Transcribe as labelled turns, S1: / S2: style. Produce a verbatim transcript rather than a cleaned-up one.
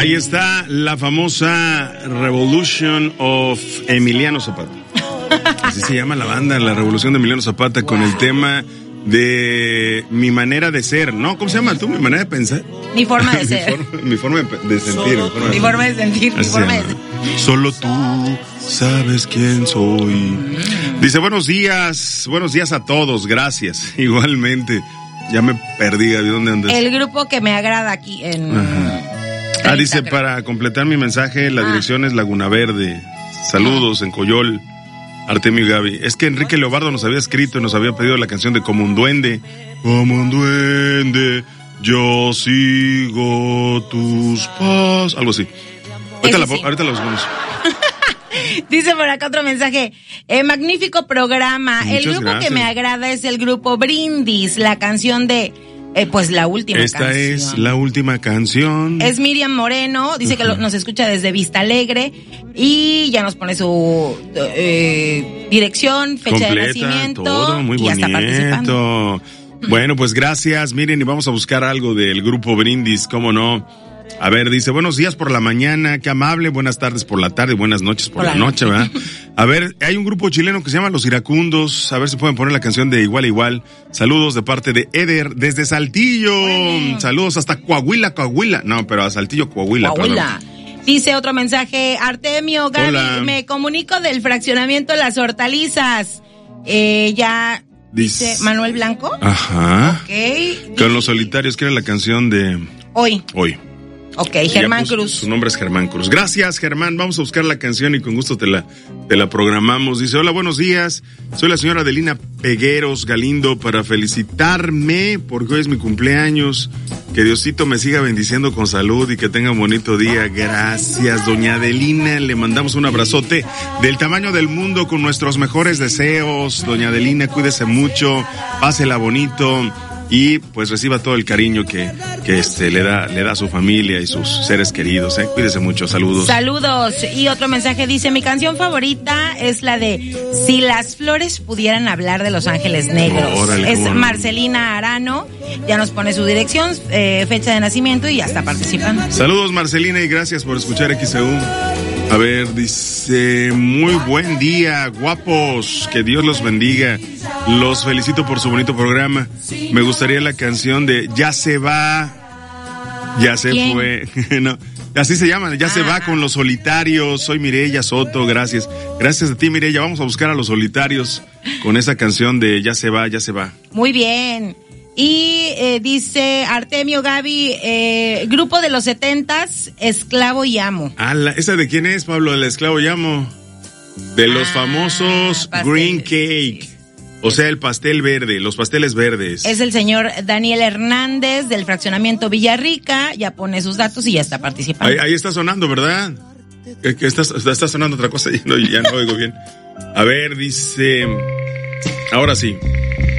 S1: Ahí está la famosa Revolution of Emiliano Zapata. Así se llama la banda, la Revolución de Emiliano Zapata, wow, con el tema de mi manera de ser, ¿no? ¿Cómo se llama tú? Mi manera de pensar.
S2: Mi forma de ser.
S1: mi, forma, mi forma de sentir. Mi forma,
S2: mi forma de sentir. Mi forma de...
S1: Solo tú sabes quién soy. Dice, buenos días, buenos días a todos, gracias. Igualmente, ya me perdí, ¿de dónde andas?
S2: El grupo que me agrada aquí en... Ajá.
S1: Ah, dice, para completar mi mensaje, la ah. dirección es Laguna Verde. Saludos, en Coyol. Artemio y Gaby. Es que Enrique Leobardo nos había escrito y nos había pedido la canción de Como un duende. Como un duende, yo sigo tus pasos. Algo así. Ahorita la, sí. ahorita la buscamos.
S2: Dice por acá otro mensaje. Eh, magnífico programa.
S1: Muchas
S2: el grupo
S1: gracias.
S2: que me agrada es el grupo Brindis. La canción de... Eh, pues la última
S1: Esta
S2: canción.
S1: Esta es la última canción.
S2: Es Miriam Moreno, dice uh-huh. que lo, nos escucha desde Vista Alegre y ya nos pone su eh, dirección, fecha
S1: completa,
S2: de nacimiento
S1: todo, muy
S2: y ya está participando.
S1: Bueno, pues gracias, miren, y vamos a buscar algo del grupo Brindis, cómo no. A ver, dice, buenos días por la mañana, qué amable, buenas tardes por la tarde, buenas noches por, por la, la noche, ¿verdad? A ver, hay un grupo chileno que se llama Los Iracundos, a ver si pueden poner la canción de Igual a Igual. Saludos de parte de Eder desde Saltillo. Bueno. Saludos hasta Coahuila, Coahuila. No, pero a Saltillo, Coahuila.
S2: Coahuila. Perdón. Dice otro mensaje, Artemio, Gaby, Hola. me comunico del fraccionamiento Las Hortalizas. Eh, ya... Dice, dice Manuel Blanco.
S1: Ajá.
S2: Ok.
S1: Con Los Solitarios, que era la canción de...
S2: Hoy.
S1: Hoy.
S2: Ok, Germán puso, Cruz.
S1: Su nombre es Germán Cruz. Gracias, Germán. Vamos a buscar la canción y con gusto te la, te la programamos. Dice, hola, buenos días. Soy la señora Adelina Pegueros Galindo para felicitarme porque hoy es mi cumpleaños. Que Diosito me siga bendiciendo con salud y que tenga un bonito día. Gracias, doña Adelina. Le mandamos un abrazote del tamaño del mundo con nuestros mejores deseos. Doña Adelina, cuídese mucho, pásela bonito. Y pues reciba todo el cariño que, que este le da, le da a su familia y sus seres queridos, ¿eh? Cuídese mucho, saludos.
S2: Saludos. Y otro mensaje dice, mi canción favorita es la de Si las flores pudieran hablar de Los Ángeles Negros. Órale, es Marcelina Arano, ya nos pone su dirección, eh, fecha de nacimiento y ya está participando.
S1: Saludos, Marcelina, y gracias por escuchar X E U. A ver, dice, muy buen día, guapos, que Dios los bendiga. Los felicito por su bonito programa. Me gustaría la canción de Ya se va, ya se ¿Quién? fue. No, así se llama, Ya ah. se va con Los Solitarios. Soy Mireya Soto, gracias. Gracias a ti, Mireya. Vamos a buscar a Los Solitarios con esa canción de Ya se va, ya se va.
S2: Muy bien. Y eh, dice Artemio, Gaby, eh, grupo de los setentas, Esclavo y Amo.
S1: Ah, la, ¿esa de quién es, Pablo? El Esclavo y Amo. De los ah, famosos pastel. Green Cake. O sea, el pastel verde, los pasteles verdes.
S2: Es el señor Daniel Hernández del fraccionamiento Villarrica, ya pone sus datos y ya está participando.
S1: Ahí, ahí está sonando, ¿verdad? Que está, está sonando otra cosa y no, ya no oigo bien. A ver, dice... Ahora sí.